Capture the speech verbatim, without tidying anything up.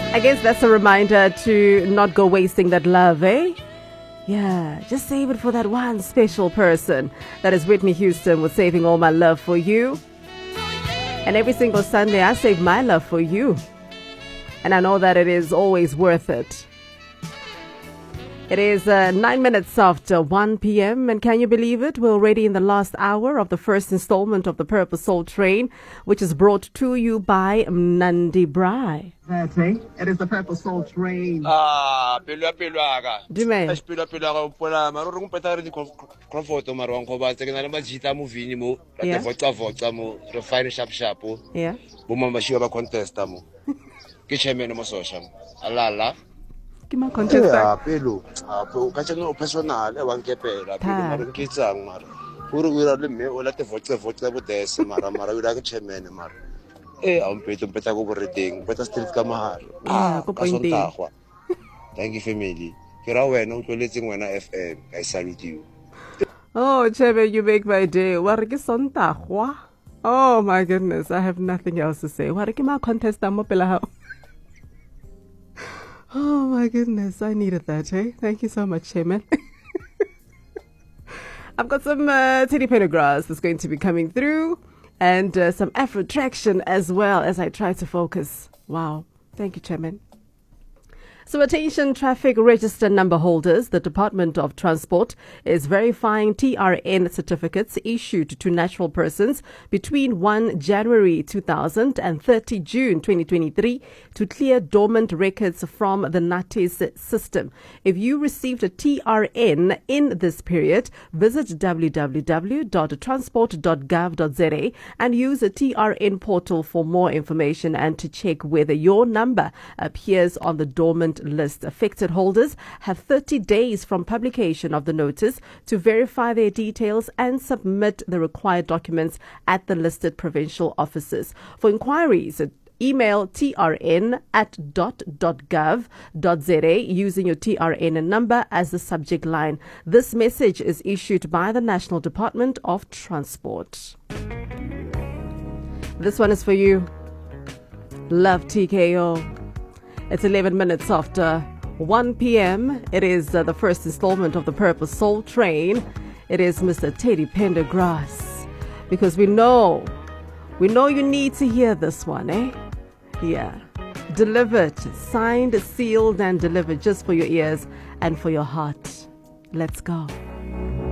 I guess that's a reminder to not go wasting that love, eh? Yeah, just save it for that one special person. That is Whitney Houston with Saving All My Love for You. And every single Sunday, I save my love for you. And I know that it is always worth it. It is uh, nine minutes after one p.m. And can you believe it? We're already in the last hour of the first installment of the Purple Soul Train, which is brought to you by Nandi Bry. That's it. It is the Purple Soul Train. Ah, pelo pelo aga. Dume. Es pelo pelo aga pola maro rum petare di comforto maro anko ba tsena na majita mu vini mo. La voca voca mo. Re fine sharp sharp. Yeah. Bo mama shiwa ba contest mo. Ke chemeno mo social. Alala. Ke ma contest. Yeah, pelo. Ah, po ka tsena o personal e wan ke pela. Pelo maro ke tsang maro. Uru ura le me o la te voca voca bo tese mara mara ura ke chemeno maro. Eh, a un peto un peta go borreteng, peta street ka mahar. Ah, go pointing. Thank you family. Ke ra wena o tloletseng wena F M. I salute you. Oh, Chebe, you make my day. Wa re ke Sontaga. Oh my goodness, I have nothing else to say. Wa re ke ma contest mo pela ha. Oh my goodness, I needed that, eh? Thank you so much, Chairman. I've got some uh, Teddy Pendergrass that's going to be coming through. And uh, some Afro traction as well as I try to focus. Wow. Thank you, Chairman. So attention traffic register number holders, the Department of Transport is verifying T R N certificates issued to natural persons between first of January two thousand and thirtieth of June twenty twenty-three to clear dormant records from the NATIS system. If you received a T R N in this period, visit w w w dot transport dot gov dot z a and use the T R N portal for more information and to check whether your number appears on the dormant list. Affected holders have thirty days from publication of the notice to verify their details and submit the required documents at the listed provincial offices. For inquiries, email trn at dot dot gov dot z a using your T R N number as the subject line. This message is issued by the National Department of Transport. This one is for you. Love T K O. It's eleven minutes after one p.m. It is uh, the first installment of the Purple Soul Train. It is Mister Teddy Pendergrass. Because we know, we know you need to hear this one, eh? Yeah. Delivered, signed, sealed, and delivered just for your ears and for your heart. Let's go.